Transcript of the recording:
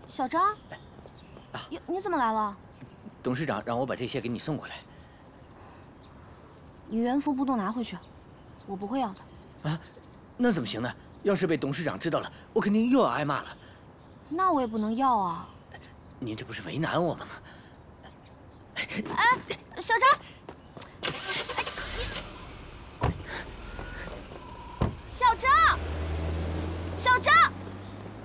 小张，哟，你怎么来了？ 董事长让我把这些给你送过来。 你原封不动拿回去，我不会要的。 啊，那怎么行呢？要是被董事长知道了，我肯定又要挨骂了。 那我也不能要啊。 您这不是为难我们吗？ 哎，小张。